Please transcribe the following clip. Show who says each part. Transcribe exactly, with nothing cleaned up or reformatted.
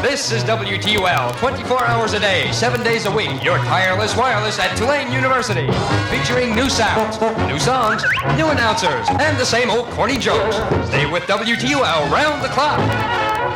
Speaker 1: This is W T U L, twenty-four hours a day, seven days a week, your tireless wireless at Tulane University. Featuring new sounds, new songs, new announcers, and the same old corny jokes. Stay with W T U L round the clock.